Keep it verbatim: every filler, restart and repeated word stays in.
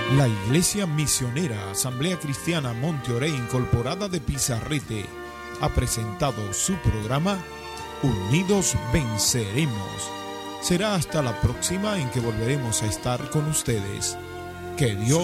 La Iglesia Misionera Asamblea Cristiana Monte Orey Incorporada de Pizarrete ha presentado su programa Unidos Venceremos. Será hasta la próxima en que volveremos a estar con ustedes. Que Dios